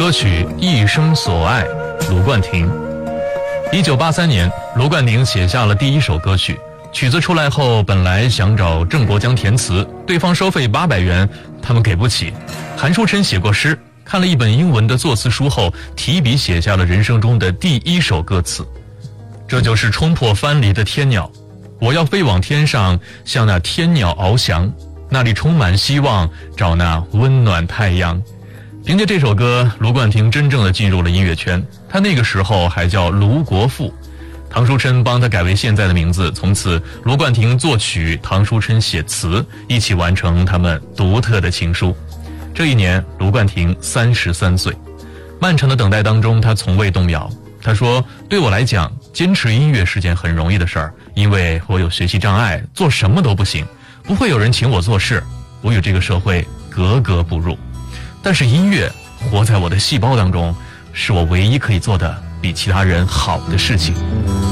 歌曲《一生所爱》，卢冠廷。1983年，卢冠廷写下了第一首歌曲。曲子出来后，本来想找郑国江填词，对方收费800元，他们给不起。韩书琛写过诗，看了一本英文的作词书后，提笔写下了人生中的第一首歌词。这就是冲破藩篱的天鸟，我要飞往天上，向那天鸟翱翔，那里充满希望，找那温暖太阳。凭借这首歌，卢冠廷真正的进入了音乐圈。他那个时候还叫卢国富，唐书琛帮他改为现在的名字，从此卢冠廷作曲，唐书琛写词，一起完成他们独特的情书。这一年，卢冠廷33岁。漫长的等待当中，他从未动摇。他说，对我来讲，坚持音乐是件很容易的事儿，因为我有学习障碍，做什么都不行，不会有人请我做事，我与这个社会格格不入。但是音乐活在我的细胞当中，是我唯一可以做的比其他人好的事情。